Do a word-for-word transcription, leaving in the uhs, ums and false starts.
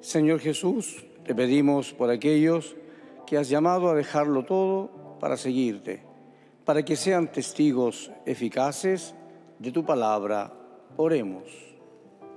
Señor Jesús, te pedimos por aquellos que has llamado a dejarlo todo para seguirte, para que sean testigos eficaces de tu palabra. Oremos.